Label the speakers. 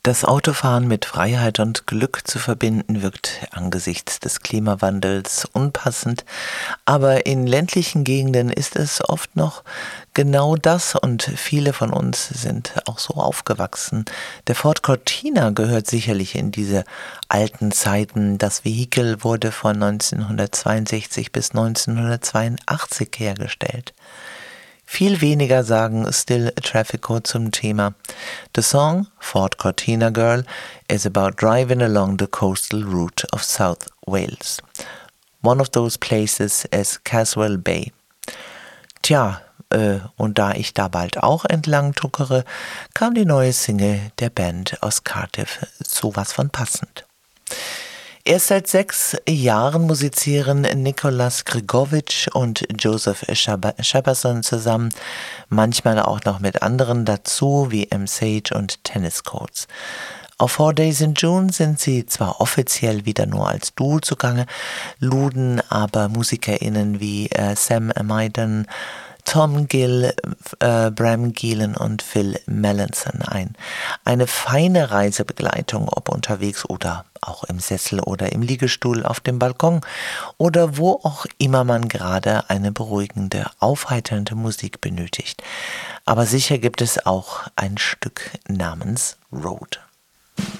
Speaker 1: Das Autofahren mit Freiheit und Glück zu verbinden, wirkt angesichts des Klimawandels unpassend, aber in ländlichen Gegenden ist es oft noch genau das und viele von uns sind auch so aufgewachsen. Der Ford Cortina gehört sicherlich in diese alten Zeiten. Das Vehikel wurde von 1962 bis 1982 hergestellt. Viel weniger sagen Still Traffico zum Thema. The song, Ford Cortina Girl, is about driving along the coastal route of South Wales. One of those places is Caswell Bay. Tja, und da ich da bald auch entlang tuckere, kam die neue Single der Band aus Cardiff sowas von passend. Erst seit 6 Jahren musizieren Nicholas Grigovic und Joseph Shepperson zusammen, manchmal auch noch mit anderen dazu, wie M. Sage und Tennis Courts. Auf 4 Days in June sind sie zwar offiziell wieder nur als Duo zugange, luden aber MusikerInnen wie Sam Maiden, Tom Gill, Bram Gielen und Phil Melanson ein. Eine feine Reisebegleitung, ob unterwegs oder auch im Sessel oder im Liegestuhl auf dem Balkon oder wo auch immer man gerade eine beruhigende, aufheiternde Musik benötigt. Aber sicher gibt es auch ein Stück namens Road.